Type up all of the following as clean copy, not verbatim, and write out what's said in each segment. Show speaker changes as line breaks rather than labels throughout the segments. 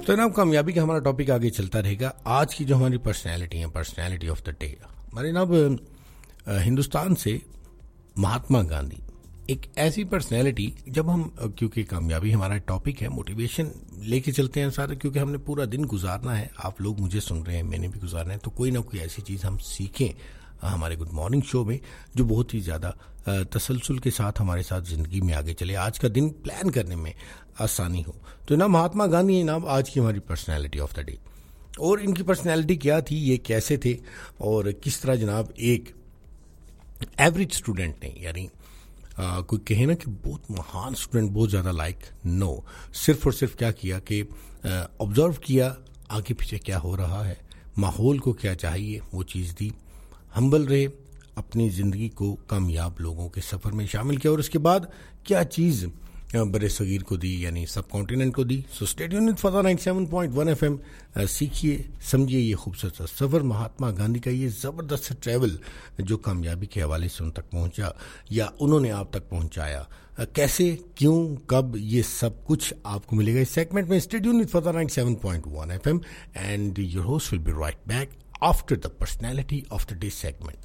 तो जनाब कामयाबी का हमारा टॉपिक आगे चलता रहेगा। आज की जो हमारी पर्सनैलिटी है, पर्सनैलिटी ऑफ द डे, हमारे जनाब हिंदुस्तान से महात्मा गांधी एक ऐसी पर्सनैलिटी, जब हम क्योंकि कामयाबी हमारा टॉपिक है, मोटिवेशन लेके चलते हैं सारे, क्योंकि हमने पूरा दिन गुजारना है, आप लोग मुझे सुन रहे हैं, मैंने भी गुजारना है, तो कोई ना कोई ऐसी चीज़ हम सीखें हमारे गुड मॉर्निंग शो में जो बहुत ही ज़्यादा तसलसल के साथ हमारे साथ ज़िंदगी में आगे चले, आज का दिन प्लान करने में आसानी हो। तो ना महात्मा गांधी जनाब आज की हमारी पर्सनैलिटी ऑफ द डे। और इनकी पर्सनैलिटी क्या थी, ये कैसे थे और किस तरह जनाब एक एवरेज स्टूडेंट ने, यानी कोई कहे ना कि बहुत महान स्टूडेंट, बहुत ज़्यादा लाइक नो, सिर्फ और सिर्फ क्या किया कि ऑब्जर्व किया आगे पीछे क्या हो रहा है, माहौल को क्या चाहिए वो चीज़ दी, हम्बल रहे, अपनी ज़िंदगी को कामयाब लोगों के सफ़र में शामिल किया और उसके बाद क्या चीज़ बड़े सगीर को दी, यानी सब कॉन्टिनेंट को दी। So stay tuned with फजा 97.1 FM, सीखिए समझिए ये खूबसूरत सफ़र महात्मा गांधी का, ये ज़बरदस्त ट्रैवल जो कामयाबी के हवाले से उन तक पहुंचा या उन्होंने आप तक पहुंचाया, कैसे, क्यों, कब, ये सब कुछ आपको मिलेगा इस सेगमेंट में। Stay tuned with फजा 97.1 FM and your host will be right back after the personality of the day segment.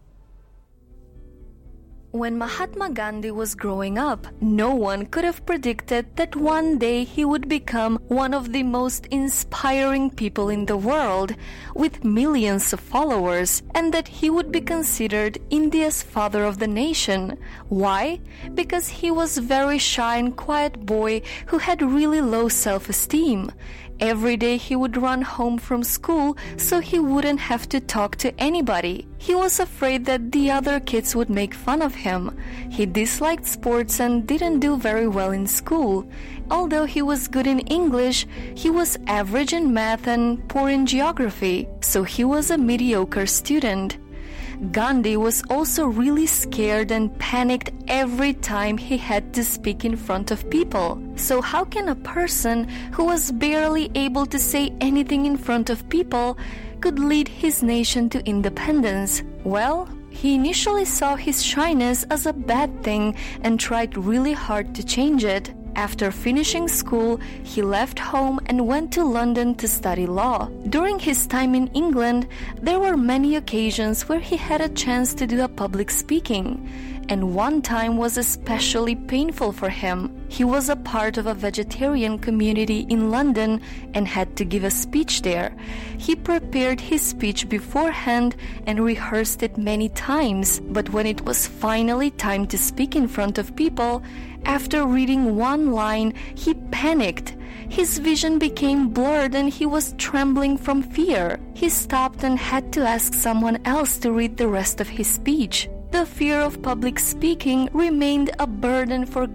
When Mahatma Gandhi was growing up, no one could have predicted that one day he would become one of the most inspiring people in the world, with millions of followers, and that he would be considered India's father of the nation. Why? Because he was a very shy and quiet boy who had really low self-esteem. Every day he would run home from school so he wouldn't have to talk to anybody. He was afraid that the other kids would make fun of him. He disliked sports and didn't do very well in school. Although he was good in English, he was average in math and poor in geography, so he was a mediocre student. Gandhi was also really scared and panicked every time he had to speak in front of people. So how can a person who was barely able to say anything in front of people could lead his nation to independence? Well, he initially saw his shyness as a bad thing and tried really hard to change it. After finishing school, he left home and went to London to study law. During his time in England, there were many occasions where he had a chance to do a public speaking, and one time was especially painful for him. He was a part of a vegetarian community in London and had to give a speech there. He prepared his speech beforehand and rehearsed it many times, but when it was finally time to speak in front of people, after reading one line, he panicked. His vision became blurred and he was trembling from fear. He stopped and had to ask someone else to read the rest of his speech. The fear of public speaking remained a burden for